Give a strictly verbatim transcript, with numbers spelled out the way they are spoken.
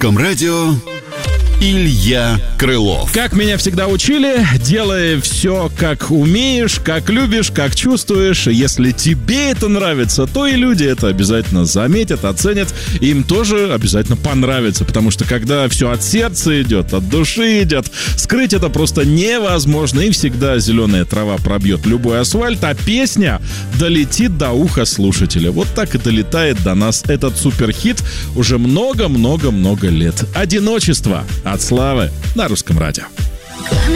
русском радио Илья Крылов. Как меня всегда учили, делай все, как умеешь, как любишь, как чувствуешь. Если тебе это нравится, то и люди это обязательно заметят, оценят. И им тоже обязательно понравится. Потому что когда все от сердца идет, от души идет, скрыть это просто невозможно. И всегда зеленая трава пробьет любой асфальт, а песня долетит до уха слушателя. Вот так и долетает до нас этот суперхит уже много-много-много лет. «Одиночество» от Славы на Русском радио.